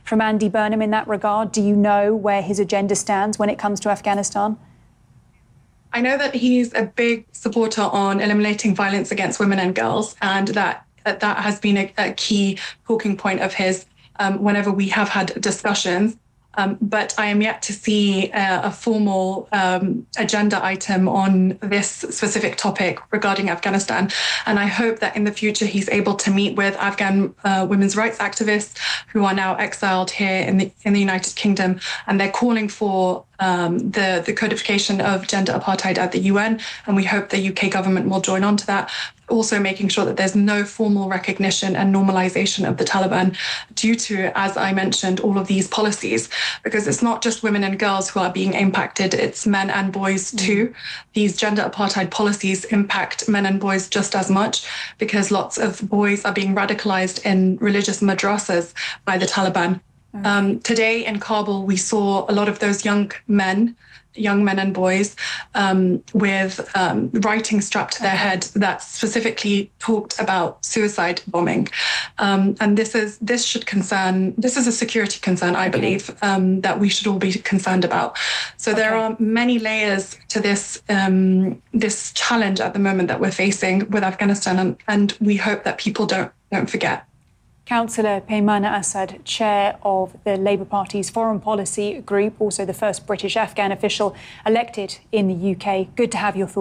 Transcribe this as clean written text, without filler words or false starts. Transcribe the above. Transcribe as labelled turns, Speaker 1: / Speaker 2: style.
Speaker 1: from Andy Burnham in that regard? Do you know where his agenda stands when it comes to Afghanistan?
Speaker 2: I know that he's a big supporter on eliminating violence against women and girls, and that has been a key talking point of his whenever we have had discussions. But I am yet to see a formal agenda item on this specific topic regarding Afghanistan. And I hope that in the future he's able to meet with Afghan women's rights activists who are now exiled here in the United Kingdom, and they're calling for the codification of gender apartheid at the UN, and we hope the UK government will join on to that. Also making sure that there's no formal recognition and normalization of the Taliban due to, as I mentioned, all of these policies, because it's not just women and girls who are being impacted, it's men and boys too. These gender apartheid policies impact men and boys just as much, because lots of boys are being radicalized in religious madrasas by the Taliban. Today in Kabul, we saw a lot of those young men and boys with writing strapped to their head that specifically talked about suicide bombing. And this is a security concern, I believe, that we should all be concerned about. So there are many layers to this this challenge at the moment that we're facing with Afghanistan, and we hope that people don't forget.
Speaker 1: Councillor Peymana Assad, chair of the Labour Party's Foreign Policy Group, also the first British Afghan official elected in the UK. Good to have your thoughts.